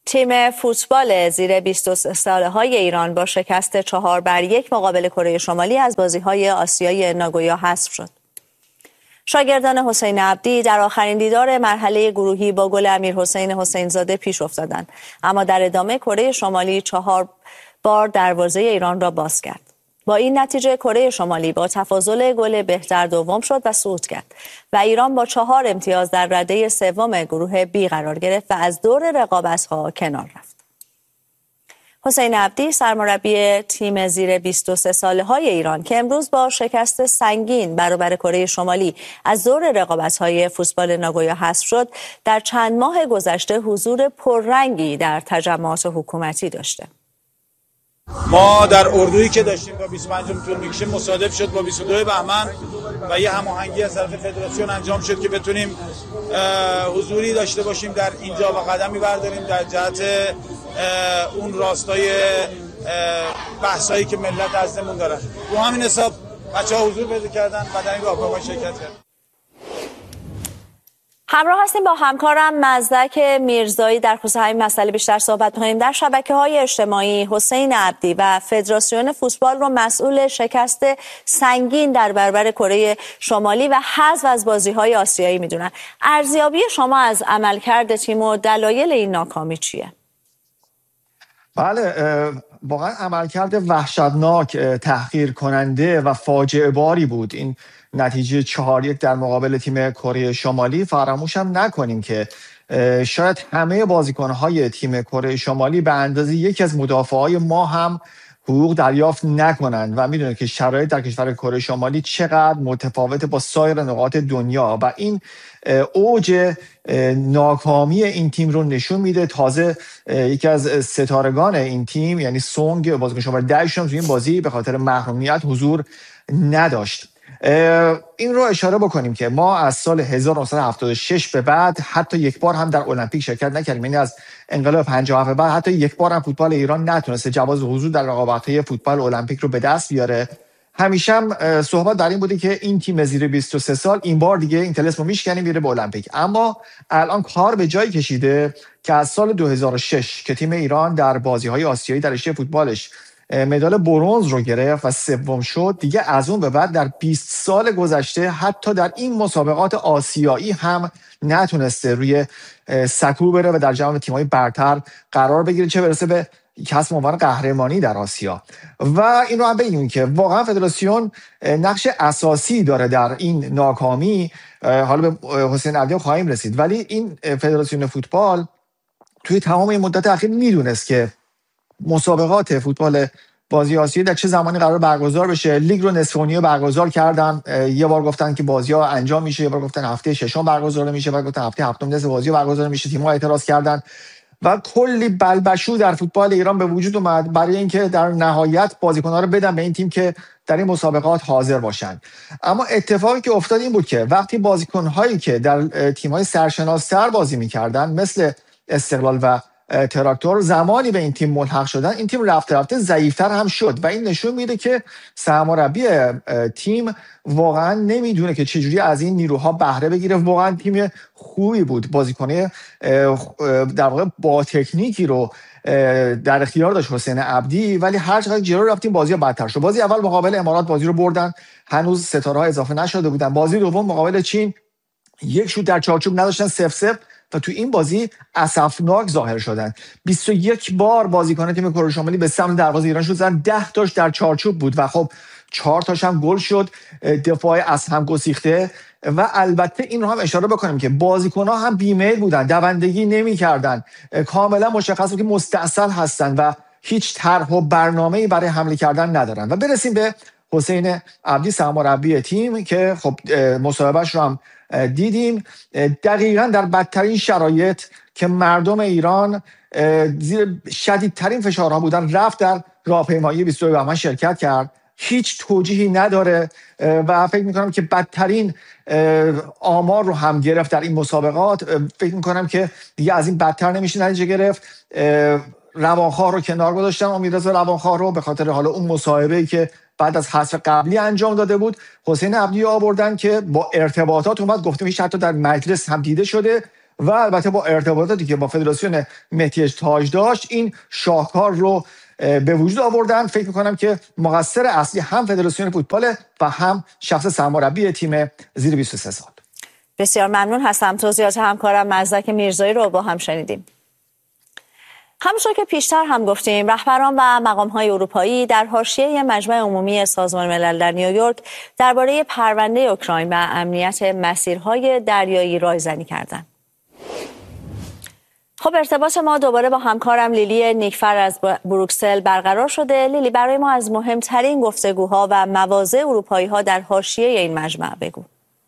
تیم فوتبال زیر 23 ساله‌های ایران با شکست 4-1 مقابل کره شمالی از بازی‌های آسیای ناگویا حذف شد. شاگردان حسین عبدی در آخرین دیدار مرحله گروهی با گل امیرحسین حسین‌زاده پیش افتادند، اما در ادامه کره شمالی 4 بار دروازه ایران را باز کرد. با این نتیجه کره شمالی با تفاضل گل بهتر دوم شد و صعود کرد و ایران با 4 امتیاز در رده سوم گروه بی قرار گرفت و از دور رقابت‌ها کنار رفت. حسین عبدی سرمربی تیم زیر 23 ساله‌های ایران که امروز با شکست سنگین برابر کره شمالی از دور رقابت‌های فوتبال ناگویا حذف شد، در چند ماه گذشته حضور پررنگی در تجمعات حکومتی داشته. ما در اردویی که داشتیم با 25 طول میکشه مصادف شد با 22 بهمن و یه هماهنگی از طرف فدراسیون انجام شد که بتونیم حضوری داشته باشیم در اینجا و قدمی برداریم در جهت اون راستای بحثایی که ملت ازمون دارن. رو همین حساب بچه‌ها حضور پیدا کردن و در این راهپیمایی شرکت کردن. همراه هستیم با همکارم مزدک میرزایی در خصوص همین مسئله بیشتر صحبت می‌کنیم. در شبکه‌های اجتماعی حسین عبدی و فدراسیون فوتبال رو مسئول شکست سنگین در برابر کره شمالی و حذف از بازی‌های آسیایی می‌دونن. ارزیابی شما از عملکرد تیم و دلایل این ناکامی چیه؟ بله، واقعا عملکرد وحشتناک، تحقیر کننده و فاجعه باری بود این نتیجه 4-1 در مقابل تیم کره شمالی. فراموش هم نکنیم که شاید همه بازیکن‌های تیم کره شمالی به اندازه یکی از مدافعای ما هم حقوق دریافت نکنند و میدونید که شرایط در کشور کره شمالی چقدر متفاوت با سایر نقاط دنیا و این اوج ناکامی این تیم رو نشون میده. تازه یکی از ستارگان این تیم یعنی سونگ بازیکن شماره 10 تو این بازی به خاطر محرومیت حضور نداشت. این رو اشاره بکنیم که ما از سال 1976 به بعد حتی یک بار هم در المپیک شرکت نکردیم، یعنی از انقلاب 57 به بعد حتی یک بار هم فوتبال ایران نتونسته جواز حضور در رقابت‌های فوتبال المپیک رو به دست بیاره. همیشه هم صحبت در این بوده که این تیم زیر 23 سال این بار دیگه این طلسم رو میشکنیم میره به المپیک، اما الان کار به جایی کشیده که از سال 2006 که تیم ایران در بازی‌های آسیایی در رشته فوتبالش مدال برنز رو گرفت و سوم شد، دیگه از اون به بعد در 20 سال گذشته حتی در این مسابقات آسیایی هم نتونسته روی سکو بره و در جمع تیم‌های برتر قرار بگیره، چه برسه به کسب عنوان قهرمانی در آسیا. و این رو هم بگیم که واقعا فدراسیون نقش اساسی داره در این ناکامی. حالا به حسین عبدی خواهیم رسید، ولی این فدراسیون فوتبال توی تمام این مدت اخیر میدونست که مسابقات فوتبال بازی آسیایی در چه زمانی قرار برگزار بشه. لیگ رو نصف و نیمه برگزار کردن، یه بار گفتن که بازی‌ها انجام میشه، یه بار گفتن هفته ششم برگزار میشه، بعد گفتن هفته هفتم نصف بازی‌ها برگزار میشه. تیم‌ها اعتراض کردن و کلی بلبشو در فوتبال ایران به وجود اومد برای اینکه در نهایت بازیکن‌ها رو بدن به این تیم که در این مسابقات حاضر باشن. اما اتفاقی که افتاد این بود که وقتی بازیکن‌هایی که در تیم‌های سرشناس‌تر بازی می‌کردن مثل استقلال و تراکتور زمانی به این تیم ملحق شدن، این تیم رفته رفته ضعیفتر هم شد و این نشون میده که سرمربی تیم واقعا نمیدونه که چجوری از این نیروها بهره بگیره. واقعا تیم خوبی بود، بازیکنه در واقع با تکنیکی رو در اختیار داشت حسین عبدی، ولی هر چقدر جلو رفتیم بازی بدتر شد. بازی اول مقابل امارات بازی رو بردن، هنوز ستاره‌ها اضافه نشده بودن. بازی دوم مقابل چین یک شوت در چارچوب نداشتن، 0-0 و تو این بازی اسفناک ظاهر شدن. 21 بار بازیکن تیم کره شمالی به سمت دروازه ایران شد زدن، 10 تاش در چارچوب بود و خب 4 تاش هم گل شد. دفاع از هم گسیخته و البته این رو هم اشاره بکنیم که بازیکن‌ها هم بیمیل بودن، دوندگی نمی‌کردن، کاملا مشخص بود که مستعسل هستن و هیچ طرح و برنامه‌ای برای حمله کردن ندارن. و برسیم به حسین عبدی سرمربی تیم که خب مصاحبهش رو هم دیدیم. دقیقاً در بدترین شرایط که مردم ایران زیر شدیدترین فشارها بودن رفت در راهپیمایی 22 بهمن شرکت کرد. هیچ توجیهی نداره و فکر میکنم که بدترین آمار رو هم گرفت در این مسابقات. فکر میکنم که دیگه از این بدتر نمیشه نتیجه گرفت. روانخواه رو کنار گذاشتم، امیررضا روانخواه رو، به خاطر حالا اون مصاحبه‌ای که بعد از حذف قبلی انجام داده بود. حسین عبدی آوردن که با ارتباطات اومد گفتم هیچ حتی در مجلس هم دیده شده و البته با ارتباطاتی که با فدراسیون مهدی تاج داشت این شاهکار رو به وجود آوردن. فکر میکنم که مقصر اصلی هم فدراسیون فوتبال و هم شخص سرمربی تیم زیر 23 سال. بسیار ممنون هستم. توضیحات همکارم مزدک میرزایی رو با هم شنیدیم. همونطور که پیشتر هم گفتیم، رهبران و مقام‌های اروپایی در حاشیه مجمع عمومی سازمان ملل در نیویورک درباره پرونده اوکراین و امنیت مسیرهای دریایی رایزنی کردند. خب ارتباط ما دوباره با همکارم لیلی نیکفر از بروکسل برقرار شده. لیلی، برای ما از مهمترین گفتگوها و مواضع اروپایی‌ها در حاشیه این مجمع بگو.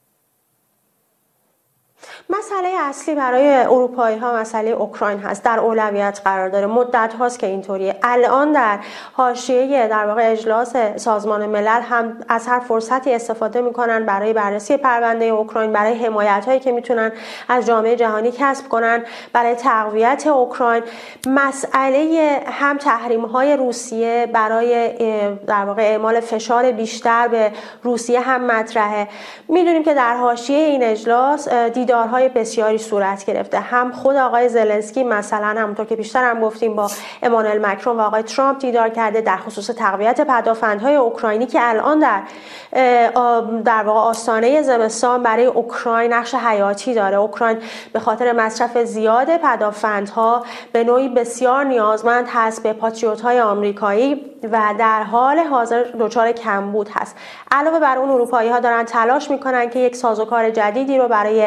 مسئله اصلی برای اروپایی‌ها مسئله اوکراین هست، در اولویت قرار داره. مدت هاست که اینطوریه. الان در حاشیه در واقع اجلاس سازمان ملل هم از هر فرصتی استفاده میکنن برای بررسی پرونده اوکراین، برای حمایت‌هایی که میتونن از جامعه جهانی کسب کنن برای تقویت اوکراین. مسئله هم تحریم‌های روسیه برای در واقع اعمال فشار بیشتر به روسیه هم مطرحه. میدونیم که در حاشیه این اجلاس دیدارهای بسیاری صورت گرفته. هم خود آقای زلنسکی مثلا همونطور که بیشتر هم گفتیم با امانوئل مکرون و آقای ترامپ دیدار کرده در خصوص تقویت پدافندهای اوکراینی که الان در واقع آستانه زمستان برای اوکراین نقش حیاتی داره. اوکراین به خاطر مصرف زیاد پدافندها به نوعی بسیار نیازمند هست به پاتریوت‌های آمریکایی و در حال حاضر دچار کمبود هست. علاوه بر اون اروپایی‌ها دارن تلاش میکنن که یک سازوکار جدیدی رو برای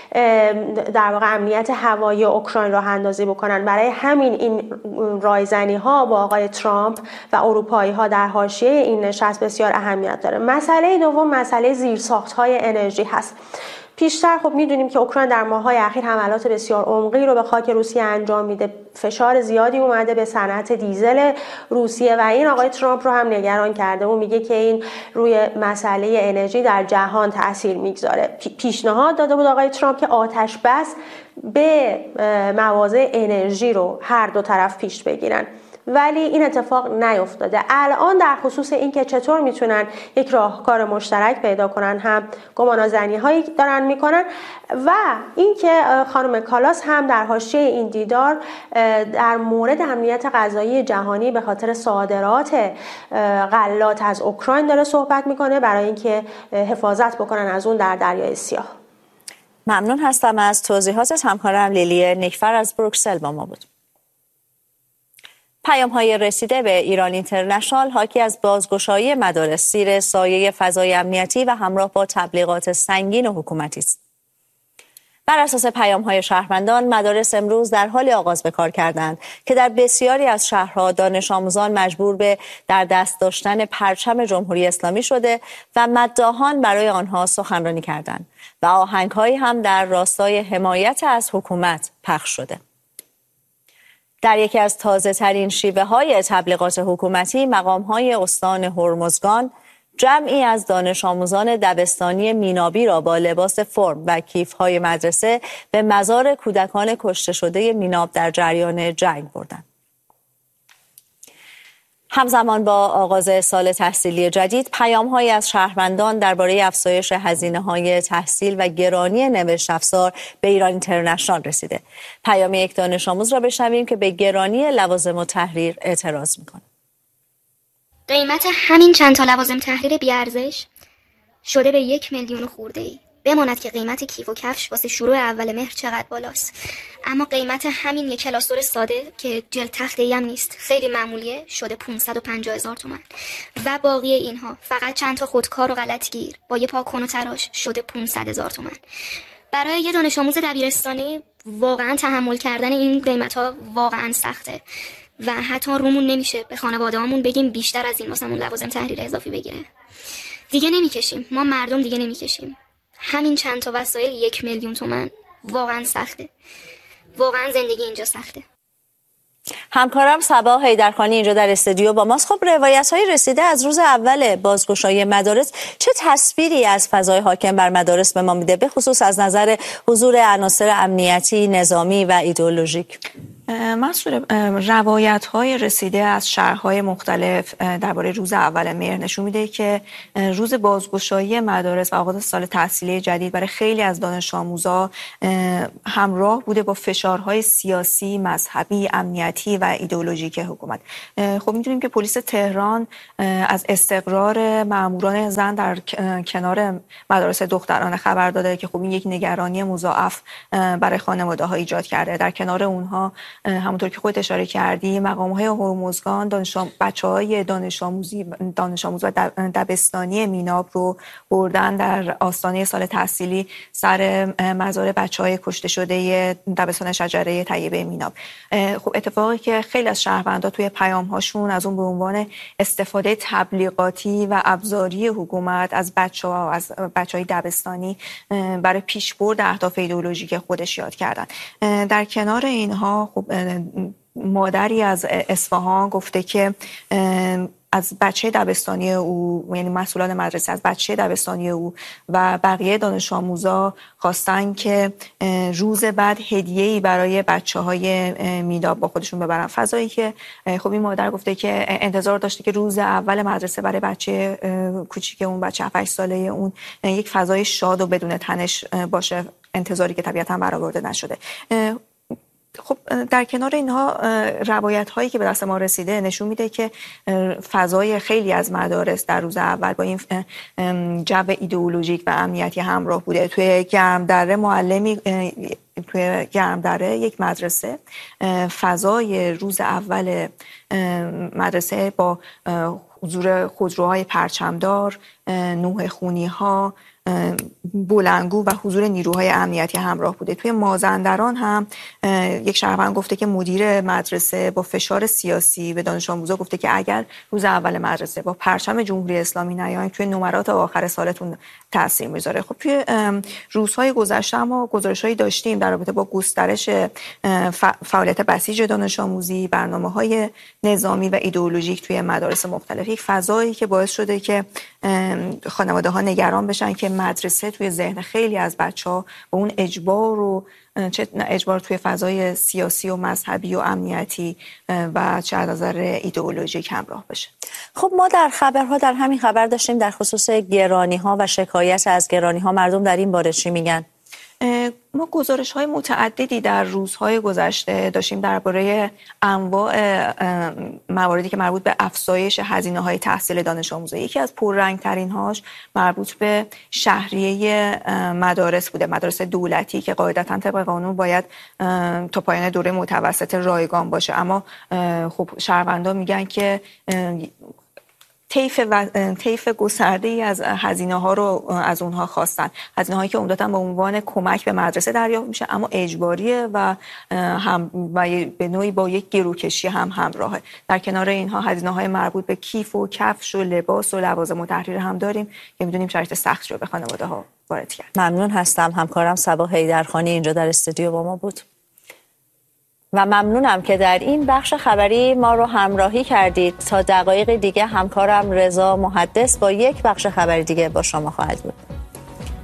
در واقع امنیت هوایی اوکراین راه اندازی بکنن. برای همین این رایزنی‌ها با آقای ترامپ و اروپایی‌ها در حاشیه این نشست بسیار اهمیت داره. مسئله دوم مسئله زیرساخت‌های انرژی هست. پیشتر خب میدونیم که اوکراین در ماه‌های اخیر حملات بسیار عمقی رو به خاک روسیه انجام میده. فشار زیادی اومده به صنعت دیزل روسیه و این آقای ترامپ رو هم نگران کرده. اون میگه که این روی مسئله انرژی در جهان تاثیر میگذاره. پیشنهاد داده بود آقای ترامپ که آتش بس به مواضع انرژی رو هر دو طرف پیش بگیرن، ولی این اتفاق نیفتاده. الان در خصوص این که چطور میتونن یک راهکار مشترک پیدا کنن هم گمانه‌زنی هایی دارن میکنن و اینکه خانم کالاس هم در حاشیه این دیدار در مورد امنیت غذایی جهانی به خاطر صادرات غلات از اوکراین داره صحبت میکنه برای اینکه حفاظت بکنن از اون در دریای سیاه. ممنون هستم از توضیحاتت. همکارم لیلی نیکفر از بروکسل با ما بود. پیام‌های رسیده به ایران اینترنشنال حاکی از بازگشایی مدارس زیر سایه فضای امنیتی و همراه با تبلیغات سنگین و حکومتی است. بر اساس پیام‌های شهروندان، مدارس امروز در حال آغاز به کار کردند که در بسیاری از شهرها دانش آموزان مجبور به در دست داشتن پرچم جمهوری اسلامی شده و مداحان برای آنها سخنرانی کردند و آهنگ‌هایی هم در راستای حمایت از حکومت پخش شده. در یکی از تازه‌ترین شیوه‌های تبلیغات حکومتی، مقام‌های استان هرمزگان جمعی از دانش آموزان دبستانی مینابی را با لباس فرم و کیف‌های مدرسه به مزار کودکان کشته شده میناب در جریان جنگ بردند. همزمان با آغاز سال تحصیلی جدید، پیام‌هایی از شهروندان درباره افزایش هزینه‌های تحصیل و گرانی نوشت افزار به ایران اینترنشنال رسیده. پیام یک دانش آموز را بشنویم که به گرانی لوازم التحریر اعتراض می‌کند. قیمت همین چند تا لوازم تحریر بی‌ارزش شده به 1 میلیون خورده‌ای. بماند که قیمت کیف و کفش واسه شروع اول مهر چقدر بالاست، اما قیمت همین یک کلاسور ساده که جلد تخته‌ای هم نیست، خیلی معمولیه، شده 550,000 تومان و باقی اینها فقط چند تا خودکار و غلطگیر با یه پاکن و تراش شده 500,000 تومان. برای یه دانش آموز دبیرستانی واقعا تحمل کردن این قیمت‌ها واقعا سخته و حتی رومون نمیشه به خانواده‌هامون بگیم بیشتر از این واسمون لوازم تحریر اضافی بگیره. دیگه نمیکشیم، ما مردم دیگه نمیکشیم. همین چند تا وسایل 1 میلیون تومان واقعا سخته. واقعا زندگی اینجا سخته. همکارم صبا حیدرخانی اینجا در استودیو با ماست. خب روایت‌های رسیده از روز اول بازگشایی مدارس چه تصویری از فضای حاکم بر مدارس به ما میده، به خصوص از نظر حضور عناصر امنیتی، نظامی و ایدئولوژیک؟ مسئول روایت‌های رسیده از شهرهای مختلف درباره روز اول مهر نشون میده که روز بازگشایی مدارس و آغاز سال تحصیلی جدید برای خیلی از دانش آموزا همراه بوده با فشارهای سیاسی، مذهبی، امنیتی و ایدئولوژیک حکومت. خب میدونیم که پلیس تهران از استقرار ماموران زن در کنار مدارس دخترانه خبر داده که خب این یک نگرانی مضاعف برای خانواده‌ها ایجاد کرده. در کنار اونها همونطور که خودت اشاره کردی مقام‌های هرمزگان بچه‌های دانش آموز و دبستانی میناب رو بردن در آستانه سال تحصیلی سر مزار بچه‌های کشته شده دبستان شجره طیبه میناب. خب اتفاقی که خیلی از شهروندان توی پیام‌هاشون از اون به عنوان استفاده تبلیغاتی و ابزاری حکومت از بچه‌ها از بچه‌های دبستانی برای پیشبرد اهداف ایدئولوژیک خودش یاد کردن. در کنار اینها خب مادری از اصفهان گفته که از بچه دبستانی او، یعنی مسئولان مدرسه از بچه دبستانی او و بقیه دانش آموزا خواستن که روز بعد هدیه‌ای برای بچه‌های میداب با خودشون ببرن. فضایی که خب این مادر گفته که انتظار داشته که روز اول مدرسه برای بچه کوچیک اون، بچه 7-8 ساله اون، یک فضای شاد و بدون تنش باشه، انتظاری که طبیعتاً برآورده نشده. خب در کنار اینها روایت هایی که به دست ما رسیده نشون میده که فضای خیلی از مدارس در روز اول با این جو ایدئولوژیک و امنیتی همراه بوده. توی گرمدره توی گرمدره یک مدرسه فضای روز اول مدرسه با حضور خودروهای پرچمدار، نوح خونی ها، بلندگو و حضور نیروهای امنیتی همراه بوده. توی مازندران هم یک شهروند گفته که مدیر مدرسه با فشار سیاسی به دانش آموزا گفته که اگر روز اول مدرسه با پرچم جمهوری اسلامی نیاین توی نمرات آخر سالتون تاثیر میذاره. خب توی روزهای گذشته ما گزارش‌هایی داشتیم در رابطه با گسترش فعالیت بسیج دانش آموزی، برنامه‌های نظامی و ایدئولوژیک توی مدارس مختلف. یک فضایی که باعث شده که خانواده‌ها نگران بشن که مدرسه توی ذهن خیلی از بچه‌ها با اون اجبار توی فضای سیاسی و مذهبی و امنیتی و چه از نظر ایدئولوژیک همراه بشه. خب ما در خبرها در همین خبر داشتیم در خصوص گرانی‌ها و شکایت از گرانی‌ها. مردم در این باره چی میگن؟ ما گزارش‌های متعددی در روزهای گذشته داشتیم درباره انواع مواردی که مربوط به افزایش هزینه‌های تحصیل دانش آموزی. یکی از پررنگ‌ترین‌هاش مربوط به شهریه مدارس بوده، مدارس دولتی که قاعدتاً طبق قانون باید تا پایان دوره متوسط رایگان باشه، اما خب شهروندان میگن که طیف گسترده‌ای از هزینه‌ها رو از اونها خواستن، هزینه‌هایی که عمدتاً به عنوان کمک به مدرسه دریافت میشه اما اجباریه و به نوعی با یک گروکشی هم همراهه. در کنار اینها هزینه‌های مربوط به کیف و کفش و لباس و لوازم التحریر هم داریم که می‌دونیم شرایط سخت رو به خانواده‌ها وارد کرد. ممنون هستم. همکارم صبا حیدرخانی اینجا در استودیو با ما بود و ممنونم که در این بخش خبری ما رو همراهی کردید. تا دقایق دیگه همکارم رضا محدث با یک بخش خبری دیگه با شما خواهد بود.